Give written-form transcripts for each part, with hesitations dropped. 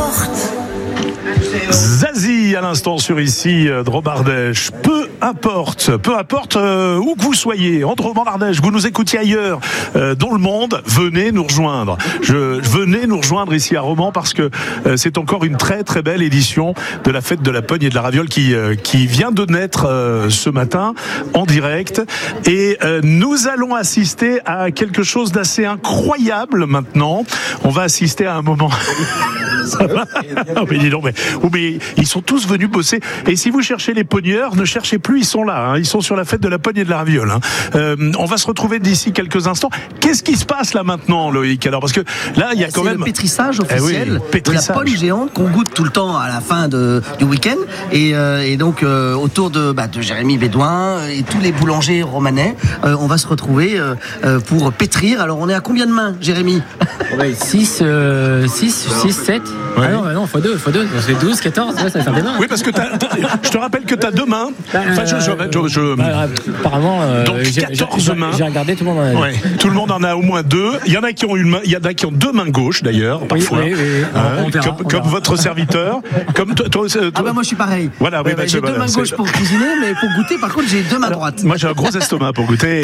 importe. Zazie à l'instant sur ici Dromardèche. Peu importe où que vous soyez, en Dromardèche, que vous nous écoutiez ailleurs dans le monde, venez nous rejoindre. Venez nous rejoindre ici à Romans parce que c'est encore une très très belle édition de la fête de la Pogne et de la Raviole qui vient de naître ce matin en direct. Et nous allons assister à quelque chose d'assez incroyable maintenant. On va assister à un moment... Ça va ? Mais dis donc, mais ils sont tous venus bosser. Et si vous cherchez les pogneurs, ne cherchez plus, ils sont là. Ils sont sur la fête de la Pogne et de la Raviole. On va se retrouver d'ici quelques instants. Qu'est-ce qui se passe là maintenant, Loïc ? Alors, parce que là, il y a quand même le pétrissage officiel de la pogne géante qu'on goûte tout le temps à la fin du week-end. Et donc autour de Jérémy Bédouin et tous les boulangers romanais, on va se retrouver pour pétrir. Alors, on est à combien de mains, Jérémy ? 6, 7. Ouais. Ah non, x2, ça fait 12, 14, ça fait des mains. Oui, parce que je te rappelle que tu as 2 mains. Apparemment, donc 14 mains. J'ai regardé, tout le monde en a. Ouais, tout le monde en a au moins 2. Il y en a qui ont une main, il y en a qui ont 2 mains gauches d'ailleurs, parfois. Oui. On verra. Comme votre serviteur. Comme toi, moi je suis pareil. Voilà, j'ai 2 mains gauches pour cuisiner, mais pour goûter, par contre, j'ai 2 mains droites. Moi j'ai un gros estomac pour goûter.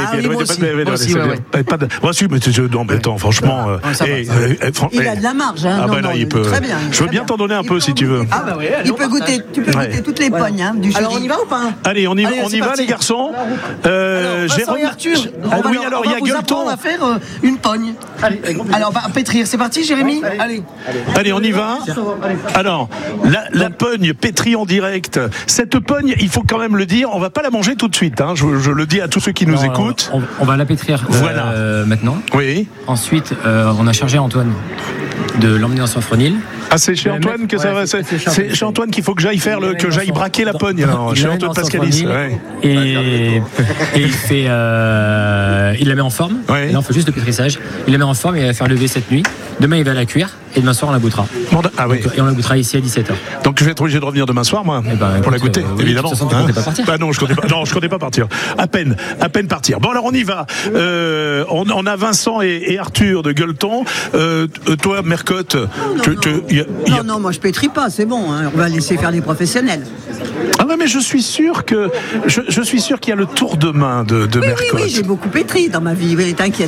Franchement. Il a de la marge, hein. Il peut. Très bien. Je veux bien t'en donner un peu si tu veux. Il peut goûter. Tu peux goûter toutes les pognes du jury. Alors on y va ou pas ? Allez, on y va les garçons. Vincent et Arthur, il y a Gueuleton. On va faire une pogne. Alors on va pétrir. C'est parti, Jérémy ? Allez, on y va. Alors, la pogne pétrie en direct. Cette pogne, il faut quand même le dire, on va pas la manger tout de suite. Je le dis à tous ceux qui nous écoutent. On va la pétrir maintenant. Oui. Ensuite, on a chargé Antoine de l'emmener dans son frenil. Ah, c'est chez Antoine que ça va. C'est chez Antoine qu'il faut que j'aille braquer la pogne. Chez Antoine Pascalis. Et il fait, il la met en forme. Ouais. Là, on fait juste le pétrissage. Il la met en forme et il va faire lever cette nuit. Demain, il va la cuire. Et demain soir, on la goûtera. Et on la goûtera ici à 17h. Donc, je vais être obligé de revenir demain soir, moi, pour la goûter, évidemment. De toute façon, tu comptais pas partir. Non, je comptais pas partir. À peine partir. Bon, alors, on y va. On a Vincent et Arthur de Gueuleton. Toi, Mercotte. Non, moi, je pétris pas, c'est bon. On va laisser faire les professionnels. Ah ouais, mais je suis sûr qu'il y a le tour de main de Mercotte. Oui, j'ai beaucoup pétri dans ma vie. Oui, t'inquiète.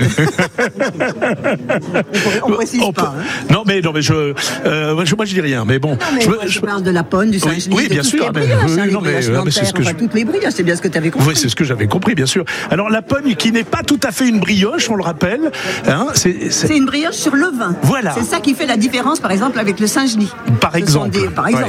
On précise pas. Non, mais moi je dis rien. Mais bon. Non, mais je parle de la pogne, du Saint-Genis. Oui, bien sûr. Toutes les brioches, c'est bien ce que tu avais compris. Oui, c'est ce que j'avais compris, bien sûr. Alors la pogne, qui n'est pas tout à fait une brioche, on le rappelle. C'est une brioche sur le vin. Voilà. C'est ça qui fait la différence, par exemple, avec le Saint-Genis. Par exemple.